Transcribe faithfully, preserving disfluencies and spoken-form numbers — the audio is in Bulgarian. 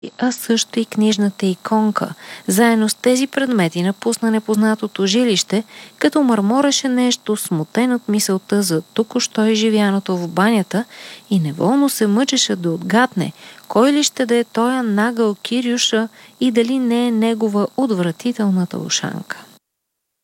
а също и книжната иконка. Заедно с тези предмети напусна непознатото жилище, като мърмореше нещо, смутен от мисълта за току-що изживяното в банята и неволно се мъчеше да отгадне кой ли ще да е тоя нагъл Кирюша и дали не е негова отвратителната ушанка.